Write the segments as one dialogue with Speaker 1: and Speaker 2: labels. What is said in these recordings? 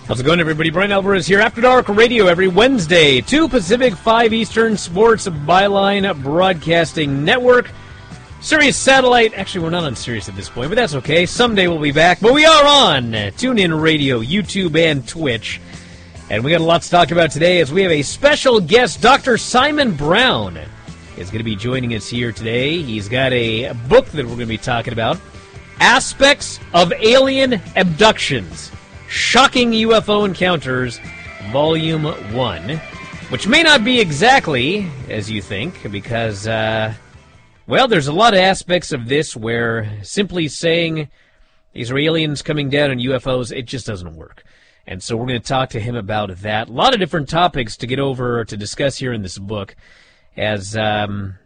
Speaker 1: How's it going, everybody? Brian Alvarez here. After Dark Radio every Wednesday, 2 Pacific, 5 Eastern, Sports Byline Broadcasting Network. Sirius Satellite. Actually, we're not on Sirius at this point, but that's okay. Someday we'll be back. But we are on TuneIn Radio, YouTube, and Twitch. And we got a lot to talk about today as we have a special guest. Dr. Simon Brown is going to be joining us here today. He's got a book that we're going to be talking about. Aspects of Alien Abductions. Shocking UFO Encounters, Volume 1, which may not be exactly as you think, because, there's a lot of aspects of this where simply saying these are aliens coming down on UFOs, it just doesn't work. And so we're going to talk to him about that. A lot of different topics to get over, to discuss here in this book, as we're going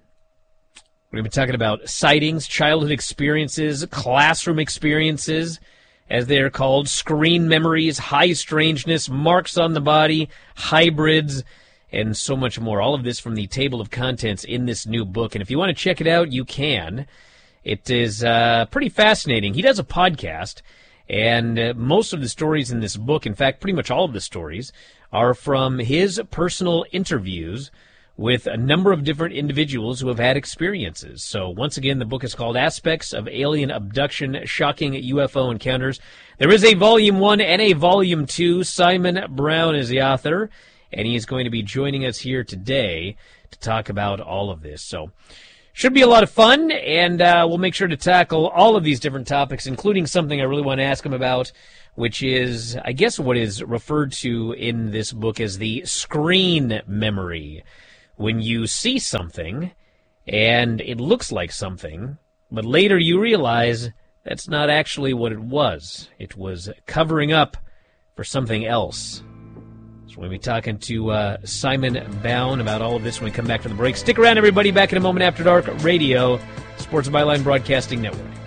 Speaker 1: to be talking about sightings, childhood experiences, classroom experiences, as they're called, screen memories, high strangeness, marks on the body, hybrids, and so much more. All of this from the table of contents in this new book. And if you want to check it out, you can. It is pretty fascinating. He does a podcast, and most of the stories in this book, in fact, pretty much all of the stories, are from his personal interviews with a number of different individuals who have had experiences. So once again, the book is called Aspects of Alien Abduction, Shocking UFO Encounters. There is a Volume 1 and a Volume 2. Simon Brown is the author, and he is going to be joining us here today to talk about all of this. So should be a lot of fun, and we'll make sure to tackle all of these different topics, including something I really want to ask him about, which is, I guess, what is referred to in this book as the screen memory. When you see something, and it looks like something, but later you realize that's not actually what it was. It was covering up for something else. So we'll be talking to Simon Brown about all of this when we come back from the break. Stick around, everybody. Back in a moment. After Dark Radio, Sports Byline Broadcasting Network.